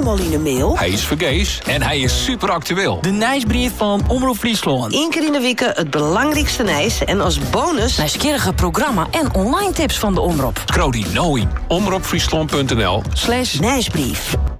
allemaal in de mail? Hij is vergees en hij is super actueel. De nieuwsbrief van Omroep Friesland. Eén keer in de week het belangrijkste nieuws en als bonus nieuwsgierige programma en online tips van de omroep. Scroll die nou in omroepfriesland.nl/nieuwsbrief. nieuwsbrief.